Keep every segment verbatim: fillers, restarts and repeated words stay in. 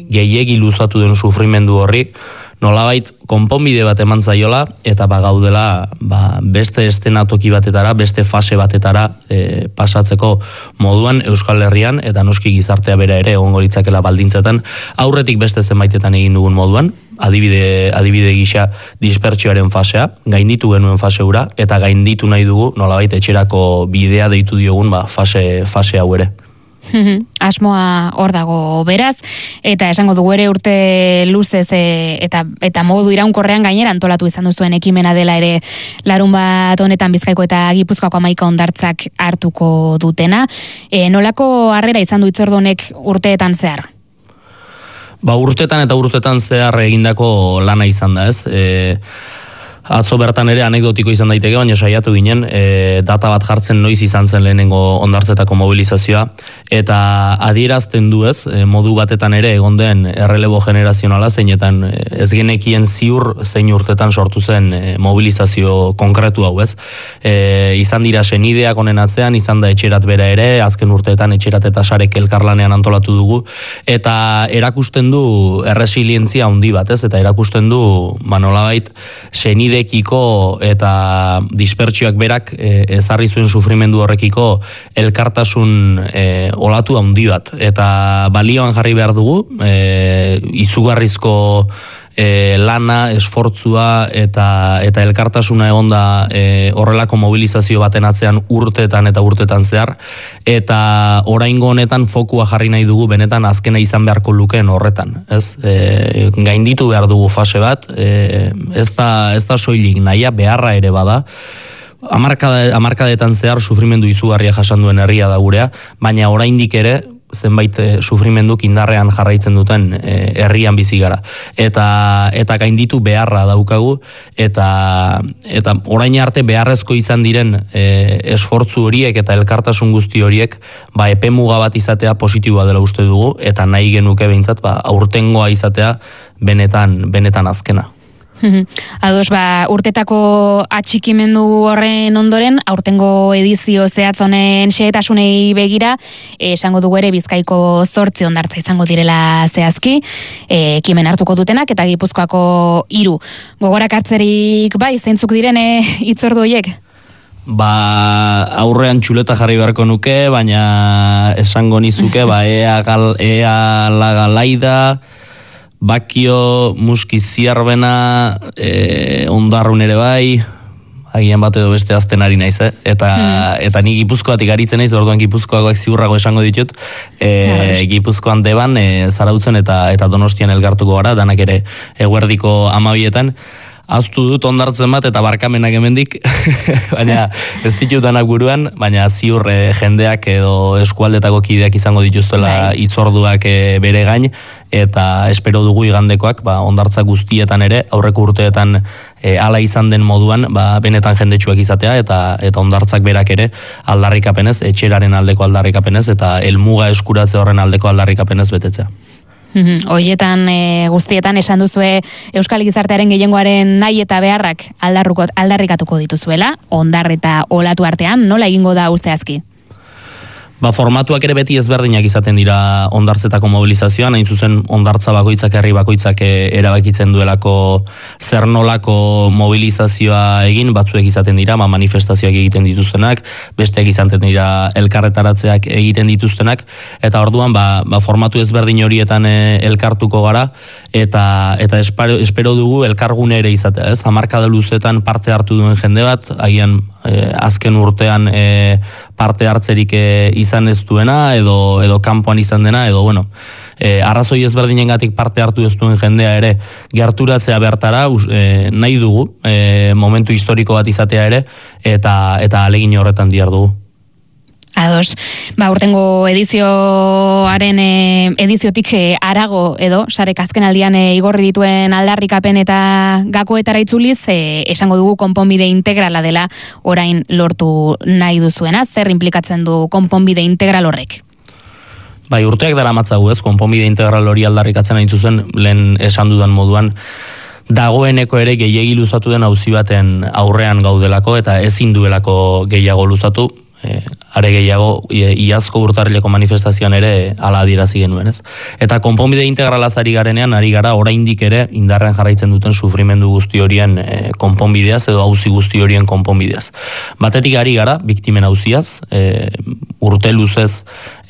gehiegi luzatu den sufrimendu horri, nolabait konponbide bat eman zaiola, eta ba gaudela ba, beste estenatoki batetara, beste fase batetara e, pasatzeko moduan Euskal Herrian, eta noski gizartea bera ere egongo litzakela baldintzetan, aurretik beste zenbaitetan egin dugun moduan, adibide, adibide gisa dispertsioaren fasea, gainditu genuen fase hura, eta gainditu nahi dugu nolabait etxerako bidea deitu diogun ba, fase, fase hau ere. Asmoa hor dago beraz, eta esango dugu ere urte luzez e, eta, eta modu iraunkorrean gainera antolatu izan duzuen ekimena dela ere larun bat honetan Bizkaiko eta Gipuzkoako hamaika hondartzak hartuko dutena. E, nolako harrera izan du Hitzordunek urteetan zehar? Ba urtetan eta urtetan zehar egindako lana izan da, ez? E, Atzo bertan ere anekdotiko izan daiteke, baina saiatu ginen, e, data bat jartzen noiz izan zen lehenengo hondartzetako mobilizazioa, eta adierazten du ez, e, modu batetan ere egon den errelebo generazionala, zeinetan ez genekien ziur zein urtetan sortu zen e, mobilizazio konkretu hau ez. E, izan dira senideak honen atzean, izan da etxerat bera ere, azken urteetan etxerat eta sarek elkarlanean antolatu dugu, eta erakusten du erresilientzia handi bat ez, eta erakusten du, ba nolabait, senide ekiko eta dispertsioak berak e, ezarri zuen sufrimendu horrekiko elkartasun e, olatu handi bat. Eta balioan jarri behar dugu, e, izugarrizko e, lana, esfortzua eta, eta elkartasuna egonda e, horrelako mobilizazio baten atzean urtetan eta urtetan zehar, eta oraingo honetan fokua jarri nahi dugu benetan azkena izan beharko lukeen horretan. Ez? E, gainditu behar dugu fase bat, e, ez da, ez da soilik nahia, beharra ere bada, Hamarkada, hamarkadetan zehar sufrimendu izugarria jasan duen herria da gurea, baina oraindik ere zenbait e, sufrimenduk indarrean jarraitzen duten e, herrian bizi gara. Eta, eta gainditu beharra daukagu, eta, eta orain arte beharrezko izan diren e, esfortzu horiek eta elkartasun guzti horiek ba, epemuga bat izatea positiboa dela uste dugu, eta nahi genuke behintzat ba, aurtengoa izatea benetan, benetan azkena. Ados, ba, urtetako atxikimendu horren ondoren, aurtengo edizio zehatz honen xehetasunei begira, esango dugu ere Bizkaiko zortzi hondartza izango direla zehazki, e, ekimen hartuko dutenak, eta Gipuzkoako hiru. Gogorak hartzerik bai, zeintzuk direne hitzordu horiek? Ba, aurrean txuleta jarri beharko nuke, baina esango nizuke, ba, ea, gal, ea lagalaida, Bakio, Muski Ziarbena, e, Ondarrun ere bai, agian bat edo beste azten ari naiz, eh? eta, hmm. eta ni Gipuzkoatik aritzen naiz, orduan Gipuzkoakoak ziurrago esango ditut, e, Gipuzkoan Deban, e, Zarautzen eta, eta Donostian elgartuko gara, danak ere eguerdiko amabietan, aztu dut ondartzen bat eta barkamenak hemendik, baina ez ditut danak buruan, baina ziur e, jendeak edo eskualdetako kideak izango dituztela hitzorduak e, bere gain, eta espero dugu igandekoak ba, ondartza guztietan ere, aurreko urteetan e, ala izan den moduan, ba, benetan jendetsuak izatea, eta eta ondartzak berak ere aldarrikapenez, etxeraren aldeko aldarrikapenez, eta helmuga eskuratze horren aldeko aldarrikapenez betetzea. Horietan e, guztietan esan duzue Euskal Gizartearen gehiengoaren nahi eta beharrak aldarrikatuko dituzuela, ondar eta olatu artean, nola egingo da zehazki? Ba, formatuak ere beti ezberdinak izaten dira ondartzetako mobilizazioan, hain zuzen ondartza bakoitzak, herri bakoitzak erabakitzen duelako zer nolako mobilizazioa egin, batzuek izaten dira, ma manifestazioak egiten dituztenak, besteak izaten dira elkarretaratzeak egiten dituztenak, eta orduan ba, ba formatu ezberdin horietan e, elkartuko gara, eta eta espero, espero dugu elkargune ere izatea, ez? Hamarkada luzetan parte hartu duen jende bat, agian e, azken urtean e, parte hartzerik e, izan ez duena, edo, edo kanpoan izan dena, edo, bueno, e, arrazoi ezberdinengatik parte hartu ez duen jendea ere gerturatzea bertara, e, nahi dugu, e, momentu historiko bat izatea ere, eta, eta alegin horretan diar dugu. Ados, ba, urtengo edizioaren e, ediziotik e, arago edo, sarek azken aldian e, igorri dituen aldarrikapen eta gakoetara itzuliz, e, esango dugu konponbide integrala dela orain lortu nahi duzuena, zer implikatzen du konponbide integral horrek? Bai, urteak dara matzagu ez, konponbide integral hori aldarrikatzen hain zuzen, lehen esan dudan moduan, dagoeneko ere gehiegi luzatu den auzi baten aurrean gaudelako, eta ezin duelako gehiago luzatu, e, are gehiago e, iazko urtarrileko manifestazioan ere hala adierazi genuen, ez? Eta konponbide integralaz ari garenean, ari gara oraindik ere indarrean jarraitzen duten sufrimendu guzti horien e, konponbideaz edo auzi guzti horien konponbideaz. Batetik ari gara, biktimen auziaz, e, urte luzez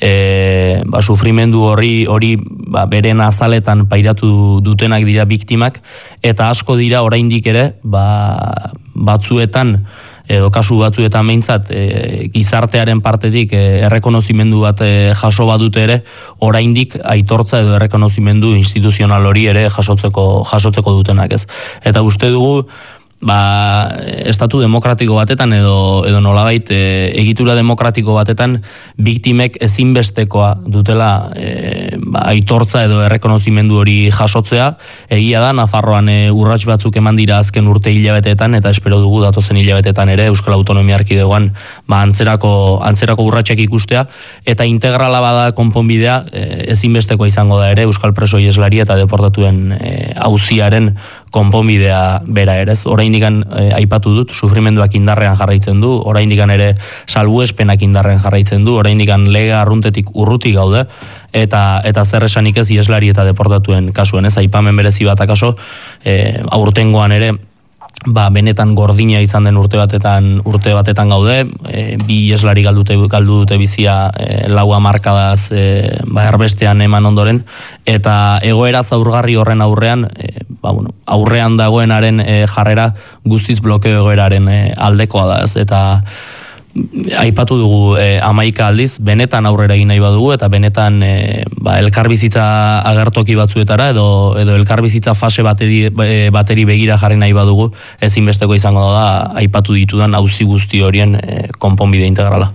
e, ba, sufrimendu hori hori ba, beren azaletan pairatu dutenak dira biktimak, eta asko dira oraindik ere ba, batzuetan edo kasu batzuetan behintzat e, gizartearen partetik e, errekonozimendu bat e, jaso badute ere, oraindik aitortza edo errekonozimendu instituzional hori ere jasotzeko jasotzeko dutenak, ez. Eta uste dugu ba, estatu demokratiko batetan edo edo nolabait e, egitura demokratiko batetan biktimek ezinbestekoa dutela e, ba, aitortza edo errekonozimendu hori jasotzea. Egia da Nafarroan e, urrats batzuk eman dira azken urte hilabeteetan, eta espero dugu datozen hilabetetan ere Euskal Autonomia Erkidegoan ba, antzerako antzerako urratsak ikustea, eta integrala bada konponbidea e, ezinbestekoa izango da ere Euskal preso ieslari eta deportatuen e, auziaren konponbidea bera ere. Oraindikan e, aipatu dut, sufrimenduak indarrean jarraitzen du, oraindikan ere salbuespenak indarrean jarraitzen du, oraindikan lege arruntetik urruti gaude, eta eta zer esanik ez ieslari eta deportatuen kasuen, ez, aipamen berezi bat akaso, e, aurtengoan ere ba, benetan gordina izan den urte batetan urte batetan gaude, e, bi ieslari galdute galdu dute bizia e, lau hamarkadaz e, ba, erbestean eman ondoren, eta egoera zaurgarri horren aurrean e, ba, bueno, aurrean dagoenaren e, jarrera guztiz blokeo egoeraren e, aldekoa da, ez, eta aipatu dugu e, hamaika aldiz, benetan aurrera egin nahi badugu, eta benetan e, ba, elkarbizitza agertoki batzuetara edo edo elkarbizitza fase bateri, e, bateri begira jarri nahi badugu, ezinbesteko izango da aipatu ditudan auzi guzti horien e, konponbide integrala.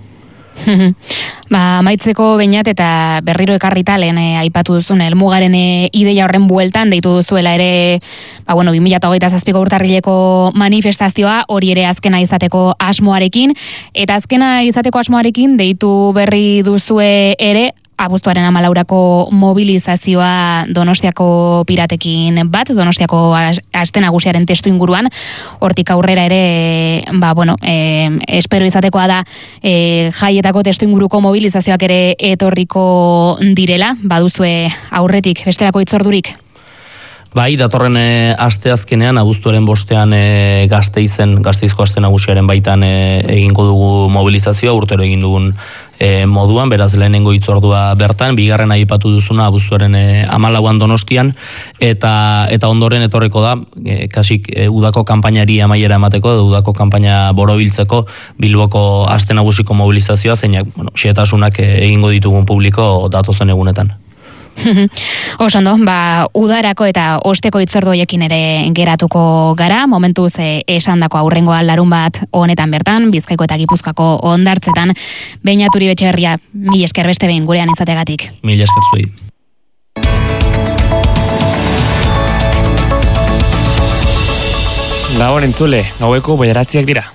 Ba, amaitzeko Beñat, eta berriro ekarrita lehen eh, aipatu duzun helmugaren eh, ideia horren bueltan deitu duzuela ere, ba, bueno, bi mila hogeita zazpiko urtarrileko manifestazioa, hori ere azkena izateko asmoarekin, eta azkena izateko asmoarekin deitu berri duzue ere abuztuaren hamalaurako mobilizazioa Donostiako piratekin bat, Donostiako aste nagusiaren testu inguruan, hortik aurrera ere, ba, bueno, e, espero izatekoa da e, jaietako testu inguruko mobilizazioak ere etorriko direla, baduzue aurretik bestelako hitzordurik? Bai, datorren e, aste azkenean, abuztuaren bostean e, Gasteizen, Gasteizko aste nagusiaren baitan e, egingo dugu mobilizazioa, urtero egin dugun e, moduan, beraz lehenengo hitzordua bertan, bigarren aipatu duzuna abuztuaren e, hamalauan Donostian, eta eta ondoren etorriko da, e, kasik e, udako kanpainari amaiera emateko, edo udako kanpaina borobiltzeko Bilboko aste nagusiko mobilizazioa, zeinak, bueno, xehetasunak e, egingo ditugun publiko datozen egunetan. Osondo, ba, udarako eta osteko hitzordu hoiekin ere geratuko gara, momentuz e, esandako aurrengoa larun bat honetan bertan, Bizkaiko eta Gipuzkoako hondartzetan. Beñat Uribe-Etxeberria, mil esker beste behin gurean izategatik. Mil esker zuei. Gabon entzule, gaueko bederatziak dira.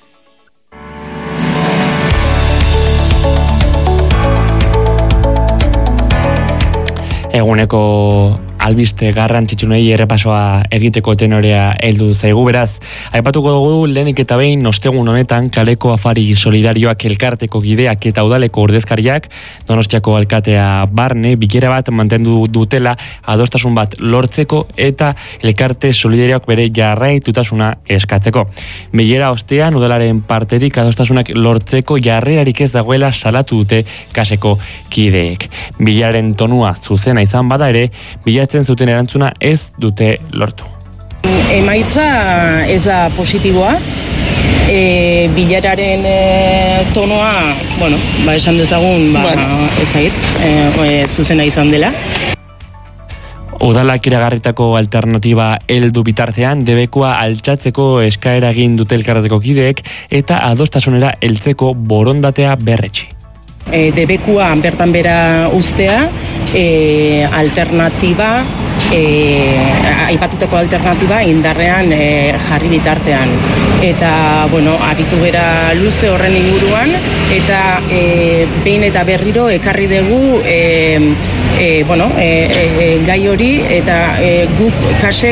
Eguneko albiste garrantzitsunei errepasoa egiteko tenorea heldu zaigu, beraz, aipatuko dugu lehenik eta behin ostegun honetan kaleko afari solidarioak elkarteko gideak eta udaleko ordezkariak Donostiako alkatea barne bilera bat mantendu dutela adostasun bat lortzeko eta elkarte solidarioak bere jarraitutasuna eskatzeko. Bilera ostean udalaren partetik adostasunak lortzeko jarrerarik ez dagoela salatu dute kaseko kideek. Bileraren tonua zuzena izan bada ere, bilatzen zuten erantzuna ez dute lortu. Emaitza ez da positiboa, e, bileraren e, tonoa, bueno, ba, esan dezagun, ba, bueno. ezagit, e, zuzena izan dela. Udalak iragarritako alternatiba heldu bitartean, debekua altxatzeko eskaera egin dute elkarteko kideek eta adostasunera heltzeko borondatea berretsi. E, debekua bertan bera ustea, e, alternatiba, e, aipatutako alternatiba indarrean e, jarri bitartean. Eta, bueno, aritu bera luze horren inguruan, eta e, behin eta berriro ekarri dugu e, e, bueno, e, e, gai hori, eta e, guk kasek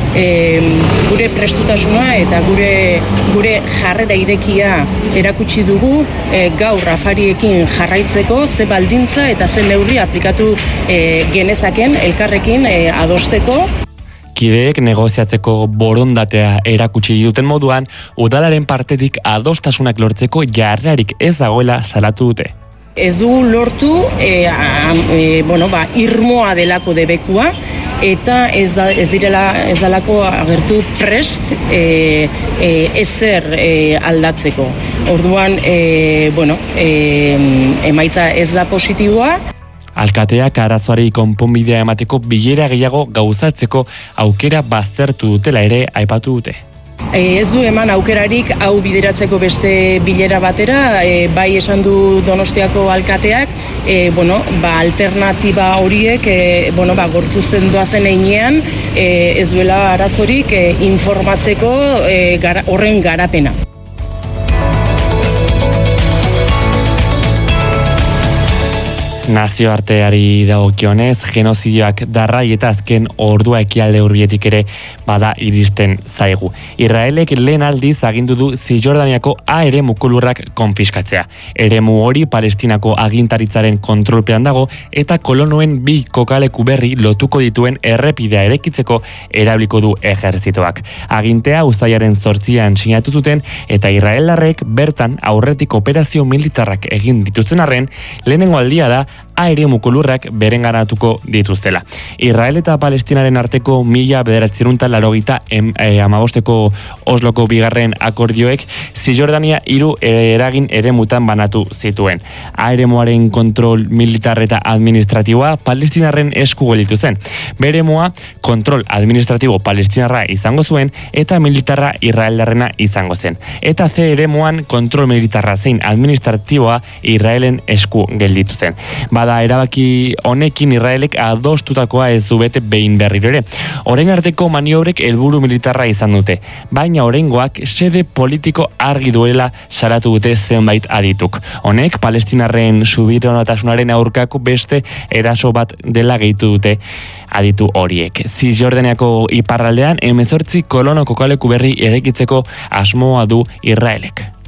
e, gure prestutasuna eta gure gure jarrera irekia erakutsi dugu e, gaur afariekin jarraitzeko ze baldintza eta ze neurri aplikatu e, genezaken elkarrekin e, adosteko. Kideek negoziatzeko borondatea erakutsi duten moduan, udalaren partetik adostasunak lortzeko jarrerarik ez dagoela salatu dute. Ez dugu lortu e, a, e, bueno, ba, irmoa delako debekua, eta ez, da, ez direla ez dalako agertu prest e, e, ezer e, aldatzeko. Orduan, e, bueno, e, emaitza ez da positiboa. Alkateak arazoari konponbidea emateko bilera gehiago gauzatzeko aukera baztertu dutela ere aipatu dute. Ez du eman aukerarik hau bideratzeko beste bilera batera, e, bai esan du Donostiako alkateak, e, bueno, ba, alternatiba horiek e, bueno, ba, gortuzen doazen einean e, ez duela arazorik e, informatzeko e, gara, horren garapena. Nazioarteari dagokionez, genozidioak darrai eta azken ordua ekialde hurbiletik ere bada iristen zaigu. Israelek lehen aldiz agindu du Zisjordaniako A eremu lurrak konfiskatzea. Eremu hori Palestinako agintaritzaren kontrolpean dago eta kolonoen bi kokaleku berri lotuko dituen errepidea erekitzeko erabiliko du ejerzitoak. Agintea uztailaren zortzian sinatu zuten eta israeldarrek bertan aurretik operazio militarrak egin dituzten arren, lehenengo aldia da A eremuko lurrak berenganatuko dituztela. Israel eta Palestinaren arteko mila bederatzerun eta laurogeita hamabosteko Osloko bigarren akordioek Zisjordania hiru eragin eremutan banatu zituen. A eremuaren kontrol militar eta administratiboa Palestinarren esku gelditu zen. B eremua kontrol administratibo palestinarra izango zuen eta militarra israeldarrena izango zen. Eta C eremuan kontrol militarra zein administratiboa Israelen esku gelditu zen. Bada erabaki honekin Israelek adostutakoa ez du bete behin berriro ere. Orain arteko maniobrek helburu militarra izan dute, baina oraingoak sede politiko argi duela salatu dute zenbait adituk. Honek Palestinarren subiranotasunaren aurkako beste eraso bat dela gehitu dute aditu horiek. Zisjordaniako iparraldean hemezortzi kolono kokaleku berri eraikitzeko asmoa du Israelek.